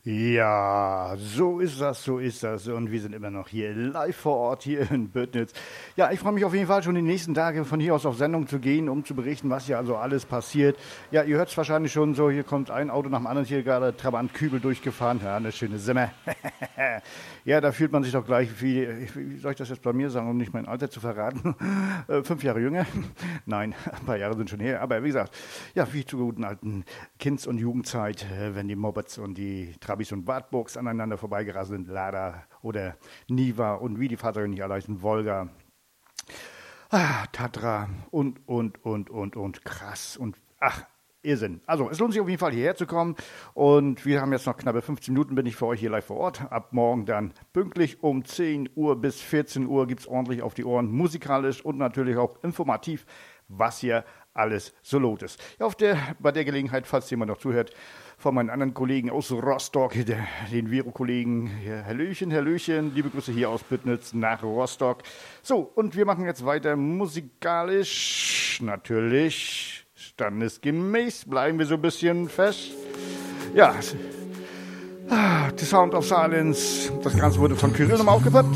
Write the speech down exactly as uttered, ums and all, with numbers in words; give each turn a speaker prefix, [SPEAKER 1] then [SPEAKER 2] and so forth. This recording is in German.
[SPEAKER 1] Ja, so ist das, so ist das. Und wir sind immer noch hier live vor Ort hier in Büttnitz. Ja, ich freue mich auf jeden Fall schon die nächsten Tage von hier aus auf Sendung zu gehen, um zu berichten, was hier also alles passiert. Ja, ihr hört es wahrscheinlich schon so, hier kommt ein Auto nach dem anderen, hier gerade Trabant Kübel durchgefahren. Ja, eine schöne Simme. Ja, da fühlt man sich doch gleich, wie, wie soll ich das jetzt bei mir sagen, um nicht mein Alter zu verraten? Äh, fünf Jahre jünger? Nein, ein paar Jahre sind schon her. Aber wie gesagt, ja, wie zur guten alten Kinds- und Jugendzeit, wenn die Mopeds und die Trabis und Wartburgs aneinander vorbeigerasselt sind, Lada oder Niva und wie die Fahrzeuge nicht alle heißen, Volga, ah, Tatra und, und, und, und, und, krass und, ach, Irrsinn. Also, es lohnt sich auf jeden Fall hierher zu kommen und wir haben jetzt noch knappe fünfzehn Minuten, bin ich für euch hier live vor Ort. Ab morgen dann pünktlich um zehn Uhr bis vierzehn Uhr gibt es ordentlich auf die Ohren, musikalisch und natürlich auch informativ, was hier alles so los ist. Ja, auf der, bei der Gelegenheit, falls jemand noch zuhört, von meinen anderen Kollegen aus Rostock, der, den Vero-Kollegen, ja, Hallöchen, Hallöchen, liebe Grüße hier aus Büttnitz nach Rostock. So, und wir machen jetzt weiter musikalisch, natürlich, standesgemäß, bleiben wir so ein bisschen fest. Ja, The Sound of Silence, das Ganze wurde von Kyrill nochmal aufgepeppt.